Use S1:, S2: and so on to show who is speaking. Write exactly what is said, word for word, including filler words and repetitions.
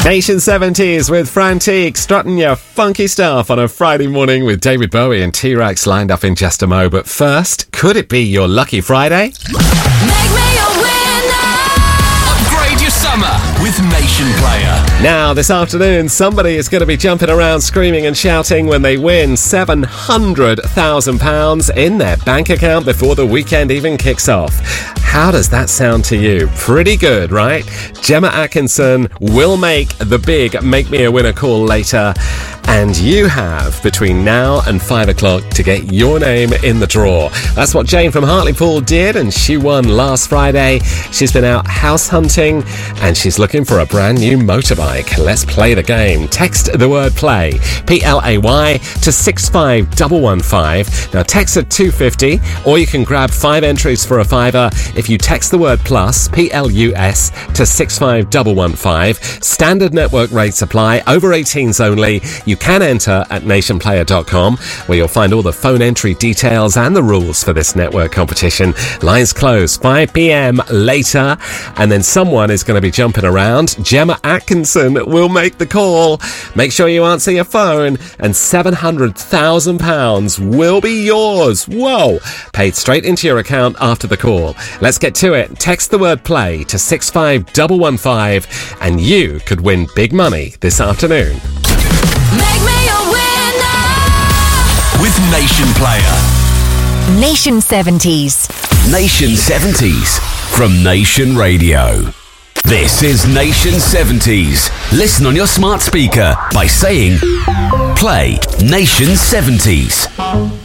S1: Nation seventies with Frantique, strutting your funky stuff on a Friday morning with David Bowie and T-Rex lined up in just a mo. But first, could it be your lucky Friday?
S2: Make me a winner!
S3: Upgrade your summer with Nation Player.
S1: Now, this afternoon, somebody is going to be jumping around screaming and shouting when they win seven hundred thousand pounds in their bank account before the weekend even kicks off. How does that sound to you? Pretty good, right? Gemma Atkinson will make the big Make Me a Winner call later. And you have between now and five o'clock to get your name in the draw. That's what Jane from Hartlepool did, and she won last Friday. She's been out house hunting, and she's looking for a brand new motorbike. Let's play the game. Text the word play, P L A Y, to six five one one five. Now text at two fifty, or you can grab five entries for a fiver if you text the word plus, P L U S, to six five one one five. Standard network rates apply, over eighteens only. You can enter at nation player dot com, where you'll find all the phone entry details and the rules for this network competition. Lines close five p.m. later, and then someone is going to be jumping around. Gemma Atkinson will make the call. Make sure you answer your phone, and seven hundred thousand pounds will be yours. Whoa! Paid straight into your account after the call. Let's get to it. Text the word play to six five one one five, and you could win big money this afternoon.
S2: Make me a winner!
S3: With Nation Player.
S4: Nation seventies.
S3: Nation seventies from Nation Radio. This is Nation seventies. Listen on your smart speaker by saying, play Nation seventies.